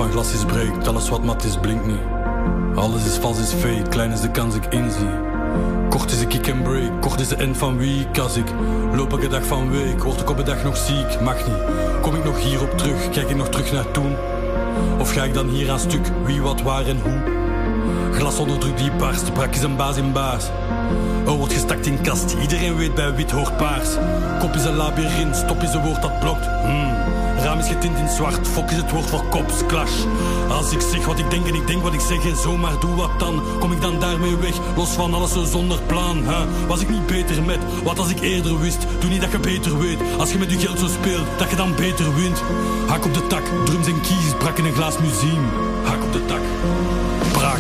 van glas is breekt, alles wat mat is blinkt niet. Alles is vals, is fake, klein is de kans ik inzie. Kort is de kick and break, kort is de end van week. Als ik loop elke dag van week, word ik op een dag nog ziek. Mag niet, kom ik nog hierop terug, kijk ik nog terug naar toen? Of ga ik dan hier aan stuk, wie, wat, waar en hoe? Glas onder druk die barst, brak is een baas in baas. Er wordt gestakt in kast, iedereen weet bij wit hoort paars. Kop is een labyrint, stop is een woord dat blokt. Raam is getint in zwart, fok is het woord voor kopsclash. Als ik zeg wat ik denk en ik denk wat ik zeg en zomaar doe wat dan, kom ik dan daarmee weg, los van alles zo zonder plan, Was ik niet beter met, wat als ik eerder wist? Doe niet dat je beter weet, als je met je geld zo speelt, dat je dan beter wint. Haak op de tak, drums en keys, brak in een glaas museum. Haak op de tak, braak.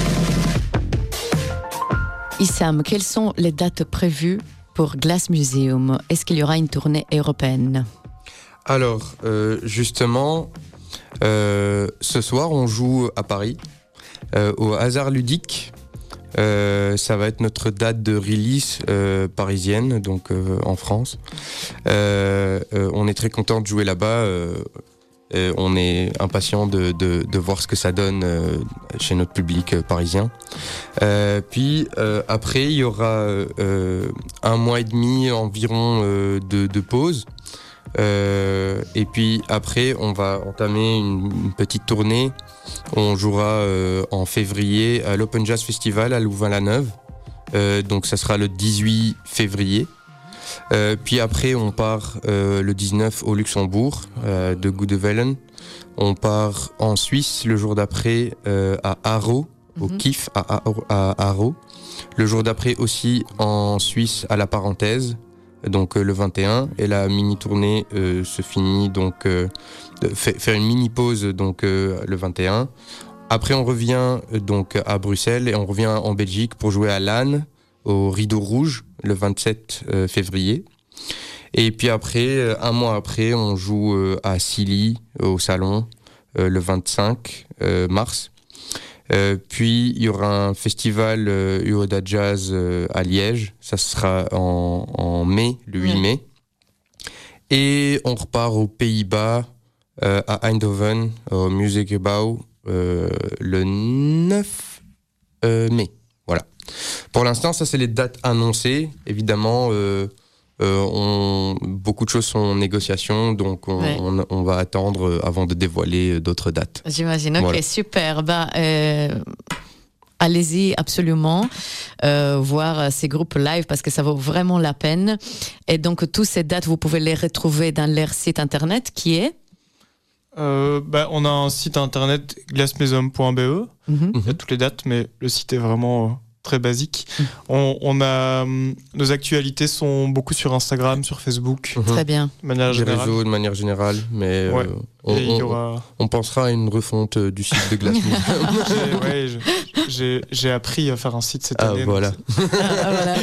Issam, quelles sont les dates prévues pour Glass Museum? Est-ce qu'il y aura une tournée européenne? Alors, justement, ce soir, on joue à Paris, au Hasard Ludique. Ça va être notre date de release parisienne, donc en France. On est très content de jouer là-bas. On est impatient de voir ce que ça donne chez notre public parisien. Puis après, il y aura 1 mois et demi environ de pause. Et puis après, on va entamer une petite tournée. On jouera en février à l'Open Jazz Festival à Louvain-la-Neuve. Donc ça sera le 18 février. Puis après, on part le 19 au Luxembourg, de Goedevelen. On part en Suisse le jour d'après à Haro, au Kif à Haro. Le jour d'après aussi en Suisse à La Parenthèse, donc le 21. Et la mini-tournée se finit donc, faire une mini-pause donc, le 21. Après, on revient donc à Bruxelles et on revient en Belgique pour jouer à Laon, au Rideau Rouge, le 27 février. Et puis après, 1 mois après, on joue à Silly, au Salon, le 25 mars. Puis il y aura un festival UODA Jazz à Liège, ça sera en mai, le 8 mai. Et on repart aux Pays-Bas, à Eindhoven, au Muziekgebouw, le 9 mai. Voilà. Pour l'instant, ça c'est les dates annoncées. Évidemment, beaucoup de choses sont en négociation, donc on va attendre avant de dévoiler d'autres dates. J'imagine, ok, voilà. Super. Allez-y absolument voir ces groupes live parce que ça vaut vraiment la peine. Et donc, toutes ces dates, vous pouvez les retrouver dans leur site internet qui est on a un site internet glassmuseum.be. Il y a toutes les dates, mais le site est vraiment très basique. On a nos actualités sont beaucoup sur Instagram, sur Facebook. Très bien. De réseaux de manière générale, mais on pensera à une refonte du site de Glass Museum. J'ai appris à faire un site cette année. Voilà. Voilà.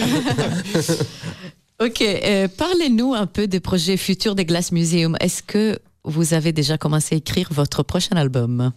Ok, parlez-nous un peu des projets futurs des Glass Museum. Est-ce que vous avez déjà commencé à écrire votre prochain album?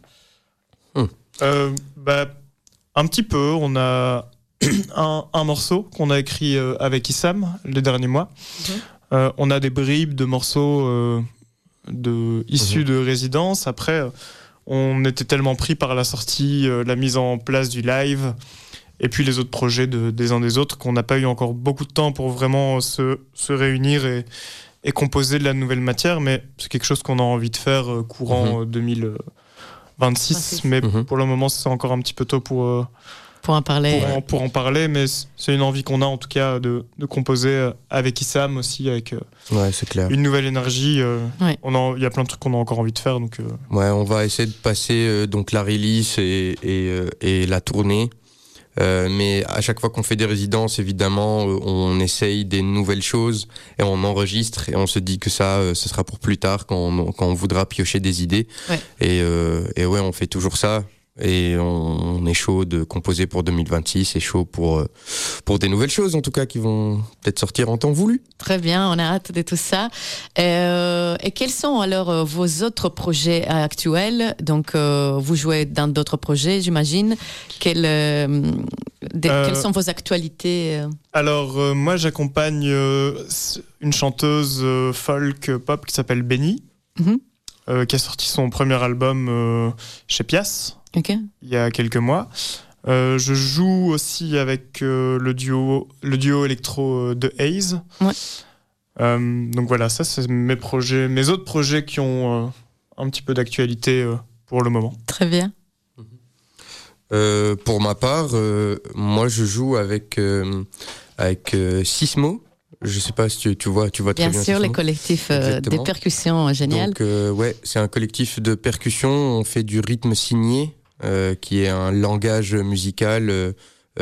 Un petit peu. On a un morceau qu'on a écrit avec Issam le dernier mois. On a des bribes de morceaux issus de résidence. Après, on était tellement pris par la sortie, la mise en place du live et puis les autres projets des uns des autres qu'on n'a pas eu encore beaucoup de temps pour vraiment se réunir et composer de la nouvelle matière. Mais c'est quelque chose qu'on a envie de faire courant 2026. Mais pour le moment, c'est encore un petit peu tôt pour en parler. Pour en parler, mais c'est une envie qu'on a en tout cas de composer avec Issam aussi, avec c'est clair. Une nouvelle énergie. Il y a plein de trucs qu'on a encore envie de faire. Donc, on va essayer de passer donc la release et la tournée. Mais à chaque fois qu'on fait des résidences, évidemment, on essaye des nouvelles choses et on enregistre et on se dit que ce sera pour plus tard quand on voudra piocher des idées. Et on fait toujours ça. Et on est chaud de composer pour 2026 et chaud pour des nouvelles choses en tout cas qui vont peut-être sortir en temps voulu. Très bien, on a hâte de tout ça. Et quels sont alors vos autres projets actuels? Donc vous jouez dans d'autres projets, j'imagine. Quelles sont vos actualités? Alors moi j'accompagne une chanteuse folk pop qui s'appelle Benny. qui a sorti son premier album chez Pias il y a quelques mois. Je joue aussi avec le duo électro de Haze. Ouais. Donc voilà, ça c'est mes autres projets qui ont un petit peu d'actualité pour le moment. Très bien. Pour ma part, moi je joue avec Sismo. Je sais pas si tu vois très bien. Bien sûr, les collectifs des percussions, génial. Donc c'est un collectif de percussion. On fait du rythme signé, qui est un langage musical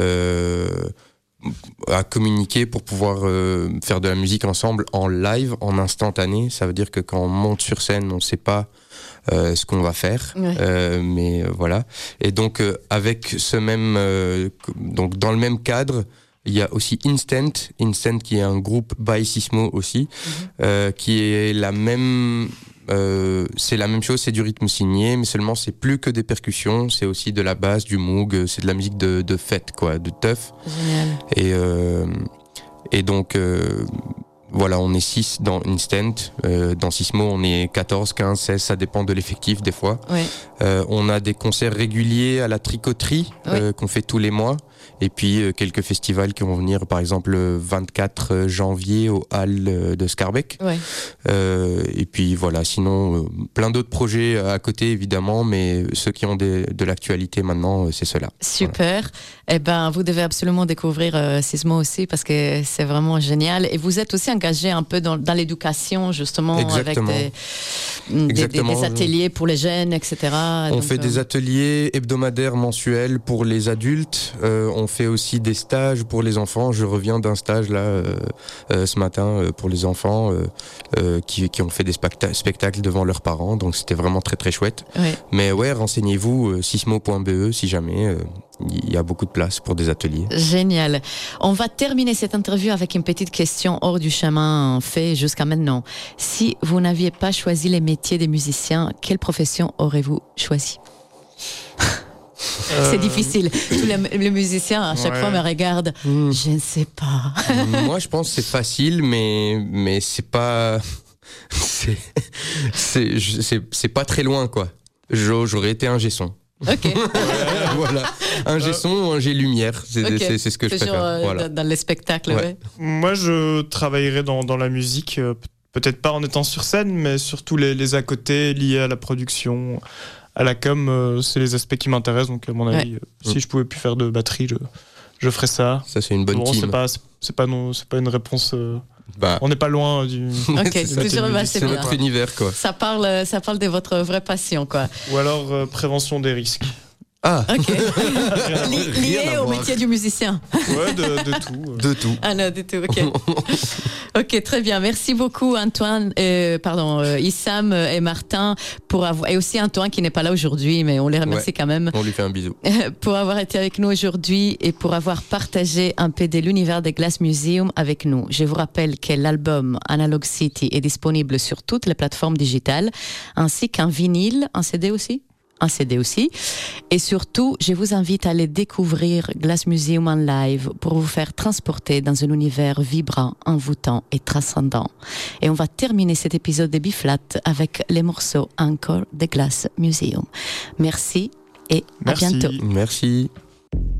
à communiquer pour pouvoir faire de la musique ensemble en live, en instantané. Ça veut dire que quand on monte sur scène, on ne sait pas ce qu'on va faire, mais voilà. Et donc avec ce même, donc dans le même cadre, il y a aussi Instant qui est un groupe by Sismo aussi, qui est la même. C'est la même chose, c'est du rythme signé, mais seulement c'est plus que des percussions, c'est aussi de la basse, du moog, c'est de la musique de fête, quoi, de teuf. Génial. Et donc voilà, on est 6 dans Instant, dans Sismo on est 14, 15, 16, ça dépend de l'effectif des fois. Oui. On a des concerts réguliers à la Tricoterie qu'on fait tous les mois. Et puis quelques festivals qui vont venir, par exemple le 24 janvier au Hall de Scarbeck. Ouais. Et puis voilà, sinon plein d'autres projets à côté évidemment, mais ceux qui ont de l'actualité maintenant, c'est ceux-là. Super. Voilà. Eh ben, vous devez absolument découvrir Sismo aussi parce que c'est vraiment génial. Et vous êtes aussi engagé un peu dans l'éducation justement. Exactement. Avec des ateliers pour les jeunes, etc. On fait des ateliers hebdomadaires, mensuels pour les adultes. On fait aussi des stages pour les enfants. Je reviens d'un stage là ce matin pour les enfants qui ont fait des spectacles devant leurs parents. Donc c'était vraiment très très chouette. Oui. Mais ouais, renseignez-vous sismo.be si jamais. Il y a beaucoup de place pour des ateliers. Génial. On va terminer cette interview avec une petite question hors du chemin fait jusqu'à maintenant. Si vous n'aviez pas choisi les métiers des musiciens, quelle profession aurez-vous choisi? C'est difficile. Tous les musiciens à chaque fois me regardent. Je ne sais pas. Moi, je pense que c'est facile, mais c'est pas. C'est pas très loin, quoi. J'aurais été ingé son. Ok. Voilà. Ingé son ou ingé lumière, c'est ce que je préfère. Voilà. Dans les spectacles, ouais. Moi, je travaillerais dans la musique. Peut-être pas en étant sur scène, mais surtout les à côté liés à la production. À la com, c'est les aspects qui m'intéressent. Donc, à mon avis, si je pouvais plus faire de batterie, je ferais ça. Ça, c'est une bonne team. C'est pas une réponse. On n'est pas loin du. Ok, c'est notre univers, quoi. Ça parle de votre vraie passion, quoi. Ou alors prévention des risques. Ah. Ok. Lié au métier du musicien. Ouais, de tout. De tout. Ah non, de tout. Ok. Ok, très bien. Merci beaucoup Antoine, Issam et Martin et aussi Antoine qui n'est pas là aujourd'hui, mais on les remercie quand même. On lui fait un bisou. Pour avoir été avec nous aujourd'hui et pour avoir partagé un peu de l'univers des Glass Museum avec nous. Je vous rappelle que l'album Analog City est disponible sur toutes les plateformes digitales, ainsi qu'un vinyle, un CD aussi. Et surtout, je vous invite à aller découvrir Glass Museum en live pour vous faire transporter dans un univers vibrant, envoûtant et transcendant. Et on va terminer cet épisode de B-Flat avec les morceaux encore de Glass Museum. Merci et à bientôt. Merci.